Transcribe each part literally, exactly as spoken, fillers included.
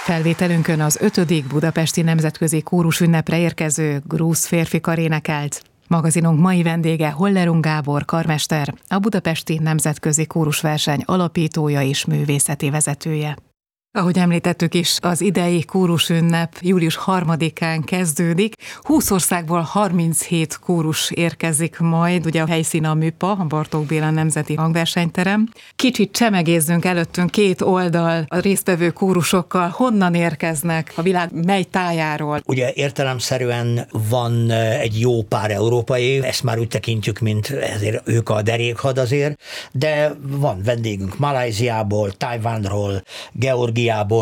Felvételünkön az ötödik budapesti nemzetközi kórusünnepre érkező grúz férfikar énekelt. Magazinunk mai vendége Hollerung Gábor karmester, a budapesti nemzetközi kórusverseny alapítója és művészeti vezetője. Ahogy említettük is, az idei kórusünnep július harmadikán kezdődik. húsz országból harminchét kórus érkezik majd, ugye a helyszín a Műpa, a Bartók Béla Nemzeti Hangversenyterem. Kicsit csemegézzünk előttünk két oldal a résztvevő kórusokkal. Honnan érkeznek, a világ mely tájáról? Ugye értelemszerűen van egy jó pár európai, ezt már úgy tekintjük, mint ezért ők a derékhad azért, de van vendégünk Malajziából, Tajvánról, Georgiából,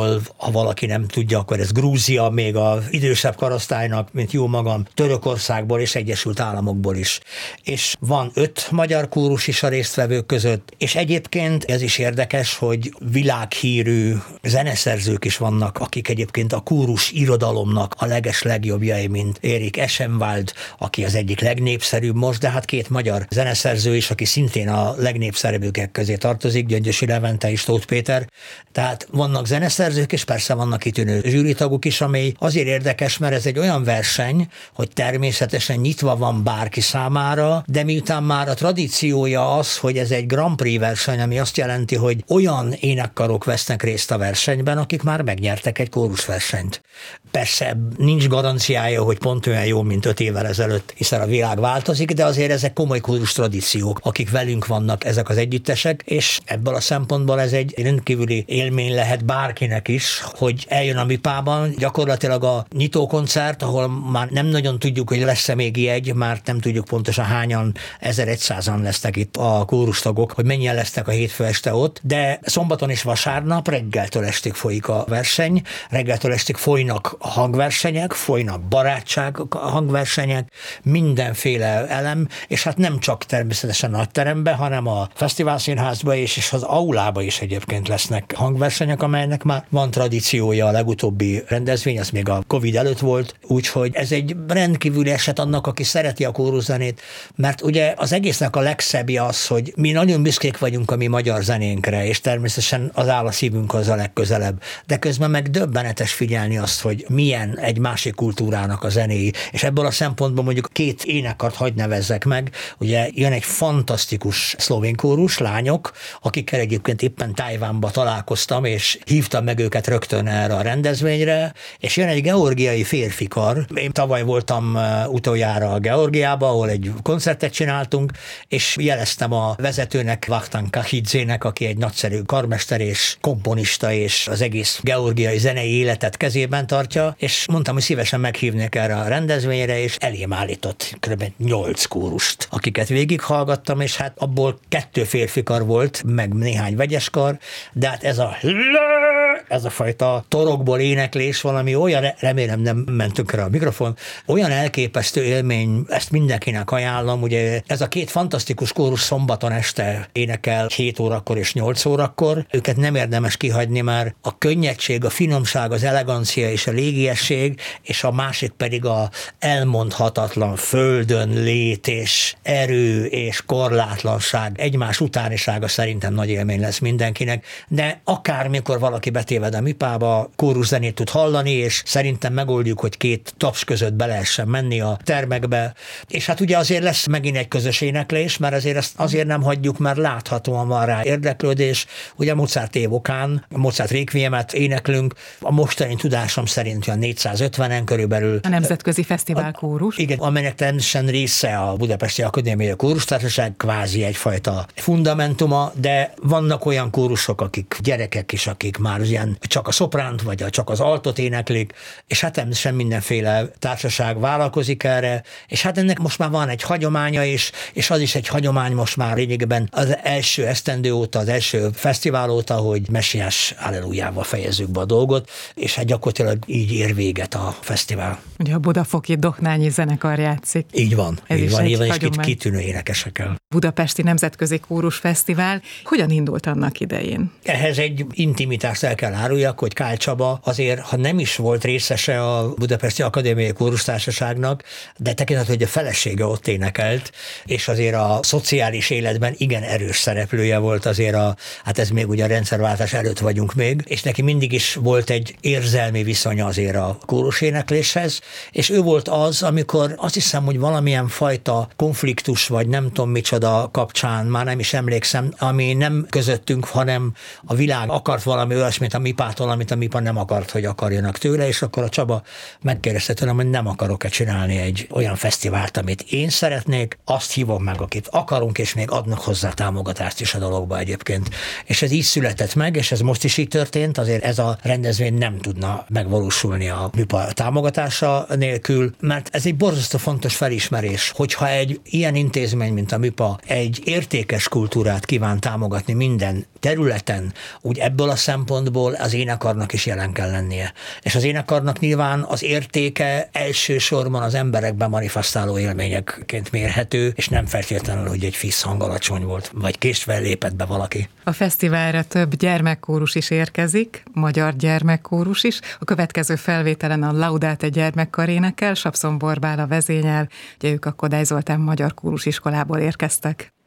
ha valaki nem tudja, akkor ez Grúzia, még az idősebb korosztálynak, mint jó magam, Törökországból és Egyesült Államokból is. És van öt magyar kórus is a résztvevők között, és egyébként ez is érdekes, hogy világhírű zeneszerzők is vannak, akik egyébként a kórus irodalomnak a leges legjobbjai, mint Erik Eschenwald, aki az egyik legnépszerűbb most, de hát két magyar zeneszerző is, aki szintén a legnépszerűbbek közé tartozik, Gyöngyösi Levente és Tóth Péter. Tehát vannak zeneszerzők, és persze vannak kitűnő zsűritagok is, ami azért érdekes, mert ez egy olyan verseny, hogy természetesen nyitva van bárki számára, de miután már a tradíciója az, hogy ez egy Grand Prix verseny, ami azt jelenti, hogy olyan énekkarok vesznek részt a versenyben, akik már megnyertek egy kórusversenyt. Persze nincs garanciája, hogy pont olyan jó, mint öt évvel ezelőtt, hiszen a világ változik, de azért ezek komoly kórus tradíciók, akik velünk vannak, ezek az együttesek, és ebből a szempontból ez egy rendkívüli élmény lehet bárkinek is, hogy eljön a Műpában, gyakorlatilag a nyitókoncert, ahol már nem nagyon tudjuk, hogy lesz-e még jegy, már nem tudjuk pontosan hányan, ezerszázan lesznek itt a kórustagok, hogy mennyien lesznek a hétfő este ott, de szombaton és vasárnap reggeltől estig folyik a verseny, reggeltől estig folynak a hangversenyek, folynak barátság hangversenyek, mindenféle elem, és hát nem csak természetesen nagy teremben, hanem a fesztiválszínházban is, és az aulában is egyébként lesznek hangversenyek, amelynek már van tradíciója, a legutóbbi rendezvény, az még a Covid előtt volt, úgyhogy ez egy rendkívüli eset annak, aki szereti a kóruszenét, mert ugye az egésznek a legszebbje az, hogy mi nagyon büszkék vagyunk a mi magyar zenénkre, és természetesen az áll a szívünk az a legközelebb, de közben meg döbbenetes figyelni azt, hogy milyen egy másik kultúrának a zenéi, és ebből a szempontból mondjuk két énekkart hadd nevezzek meg, ugye jön egy fantasztikus szlovén kórus, lányok, akikkel egyébként éppen Tajvánba találkoztam, és hívtam meg őket rögtön erre a rendezvényre, és jön egy georgiai férfikar. Én tavaly voltam utoljára a Georgiába, ahol egy koncertet csináltunk, és jeleztem a vezetőnek, Vakhtang Kahidzének, aki egy nagyszerű karmester és komponista, és az egész georgiai zenei életet kezében tartja, és mondtam, hogy szívesen meghívnék erre a rendezvényre, és elém állított kb. nyolc kórust, akiket végighallgattam, és hát abból kettő férfikar volt, meg néhány vegyeskar, de hát ez a ez a fajta torokból éneklés valami olyan, remélem nem mentünk rá a mikrofon, olyan elképesztő élmény, ezt mindenkinek ajánlom, ugye ez a két fantasztikus kórus szombaton este énekel hét órakor és nyolc órakor, őket nem érdemes kihagyni, már a könnyedség, a finomság, az elegancia és a légiesség, és a másik pedig a elmondhatatlan földön lét és erő és korlátlanság, egymás utánisága szerintem nagy élmény lesz mindenkinek, de akármikor valaki betéved a Műpába, kóruszenét tud hallani, és szerintem megoldjuk, hogy két taps között be lehessen menni a termekbe. És hát ugye azért lesz megint egy közös éneklés, mert azért ezt azért nem hagyjuk, mert láthatóan van rá érdeklődés. Ugye Mozart évokán, Mozart Requiemet éneklünk, a mostani tudásom szerint olyan négyszázötvenen körülbelül. A Nemzetközi Fesztivál kórus. Igen, amelynek természetesen része a Budapesti Akadémiai Kórustársaság, kvázi egyfajta fundamentuma, de vannak olyan kórusok, akik gyerekek is, akik már ilyen csak a szopránt, vagy csak az altot éneklik, és hát természetesen mindenféle társaság vállalkozik erre, és hát ennek most már van egy hagyománya is, és az is egy hagyomány most már lényegében az első esztendő óta, az első fesztivál óta, hogy Messiás Allelujával fejezzük be a dolgot, és hát gyakorlatilag így ér véget a fesztivál. Ugye a budafoki Dohnányi zenekar játszik. Így van, Ez így is van, egy így van, és hagyomány. kitűnő énekesekkel. Budapesti Nemzetközi Kórus Fesztivál. Hogyan indult annak idején? Ehhez egy intimitást el kell áruljak, hogy Kál Csaba azért, ha nem is volt részese a Budapesti Akadémiai Kórustársaságnak, de tekintettel, hogy a felesége ott énekelt, és azért a szociális életben igen erős szereplője volt azért a, hát ez még ugye a rendszerváltás előtt vagyunk még, és neki mindig is volt egy érzelmi viszonya azért a kórusénekléshez, és ő volt az, amikor azt hiszem, hogy valamilyen fajta konfliktus, vagy nem tudom micsoda kapcsán, már nem is emlékszem, ami nem közöttünk, hanem a világ akart valami olyasmit a MIPA-tól, amit a MIPA nem akart, hogy akarjanak tőle, és akkor a Csaba megkérdezte tőlem, hogy nem akarok-e csinálni egy olyan fesztivált, amit én szeretnék, azt hívom meg, akit akarunk, és még adnak hozzá támogatást is a dologba egyébként. És ez így született meg, és ez most is így történt, azért ez a rendezvény nem tudna megvalósulni a MIPA támogatása nélkül, mert ez egy borzasztó fontos felismerés, hogyha egy ilyen intézmény, mint a MIPA egy értékes kultúrát kíván támogatni minden területen, úgy ebből a szempontból az énekarnak is jelen kell lennie. És az énekarnak nyilván az értéke elsősorban az emberekben manifestáló élményekként mérhető, és nem feltétlenül, hogy egy fisz hang alacsony volt, vagy késve lépett be valaki. A fesztiválra több gyermekkórus is érkezik, magyar gyermekkórus is. A következő felvételen a Laudate gyermekkar énekel, Sapszon Borbála vezényel, ugye ők a Kodály Zoltán Magyar Kórusiskolából érkeztek.